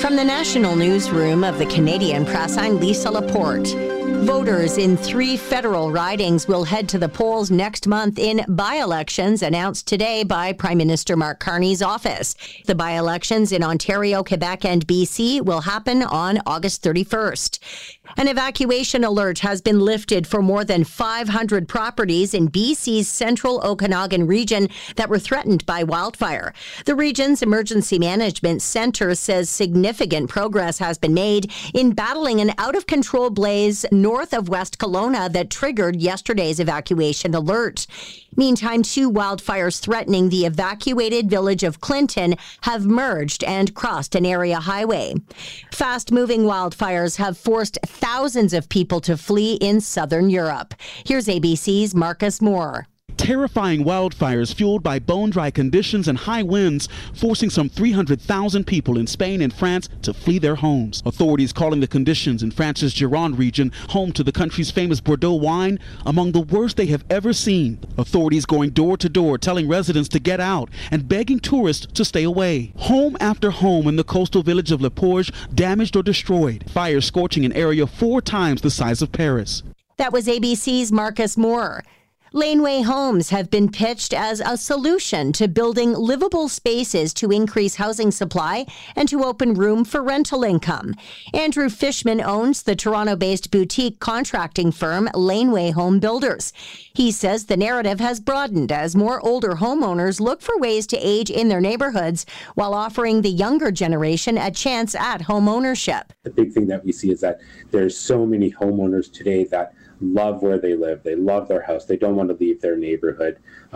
From the National Newsroom of the Canadian Press, I'm Lisa Laporte. Voters in 3 federal ridings will head to the polls next month in by-elections announced today by Prime Minister Mark Carney's office. The by-elections in Ontario, Quebec, and BC will happen on August 31st. An evacuation alert has been lifted for more than 500 properties in BC's central Okanagan region that were threatened by wildfire. The region's emergency management center says significant progress has been made in battling an out-of-control blaze north of West Kelowna that triggered yesterday's evacuation alert. Meantime, 2 wildfires threatening the evacuated village of Clinton have merged and crossed an area highway. Fast-moving wildfires have forced thousands of people to flee in southern Europe. Here's ABC's Marcus Moore. Terrifying wildfires fueled by bone-dry conditions and high winds, forcing some 300,000 people in Spain and France to flee their homes. Authorities calling the conditions in France's Gironde region, home to the country's famous Bordeaux wine, among the worst they have ever seen. Authorities going door to door telling residents to get out and begging tourists to stay away. Home after home in the coastal village of Le Porge damaged or destroyed. Fires scorching an area 4 times the size of Paris. That was ABC's Marcus Moore. Laneway homes have been pitched as a solution to building livable spaces to increase housing supply and to open room for rental income. Andrew Fishman owns the Toronto-based boutique contracting firm Laneway Home Builders. He says the narrative has broadened as more older homeowners look for ways to age in their neighborhoods while offering the younger generation a chance at home ownership. The big thing that we see is that there's so many homeowners today that love where they live. They love their house. They don't want to leave their neighborhood.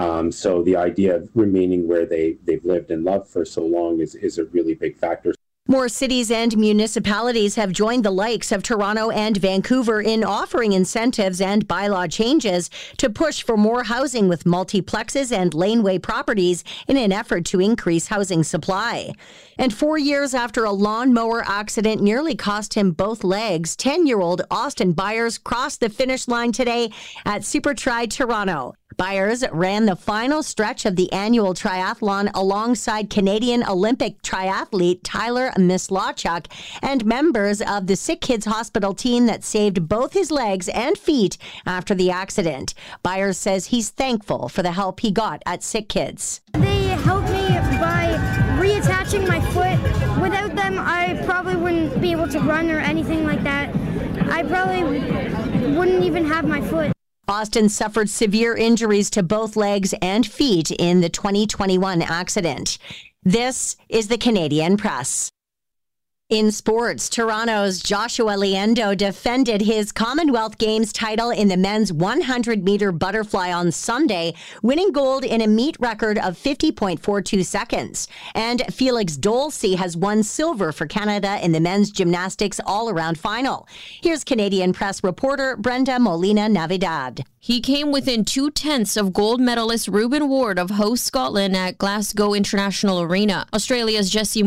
So the idea of remaining where they've lived and loved for so long is a really big factor. More cities and municipalities have joined the likes of Toronto and Vancouver in offering incentives and bylaw changes to push for more housing with multiplexes and laneway properties in an effort to increase housing supply. And 4 years after a lawnmower accident nearly cost him both legs, 10-year-old Austin Byers crossed the finish line today at Super Tri Toronto. Byers ran the final stretch of the annual triathlon alongside Canadian Olympic triathlete Tyler Mislawchuk and members of the Sick Kids Hospital team that saved both his legs and feet after the accident. Byers says he's thankful for the help he got at Sick Kids. They helped me by reattaching my foot. Without them, I probably wouldn't be able to run or anything like that. I probably wouldn't even have my foot. Austin suffered severe injuries to both legs and feet in the 2021 accident. This is the Canadian Press. In sports, Toronto's Joshua Liendo defended his Commonwealth Games title in the men's 100-meter butterfly on Sunday, winning gold in a meet record of 50.42 seconds. And Felix Dolce has won silver for Canada in the men's gymnastics all-around final. Here's Canadian Press reporter Brenda Molina-Navidad. He came within 2/10 of gold medalist Reuben Ward of host Scotland at Glasgow International Arena. Australia's Jessie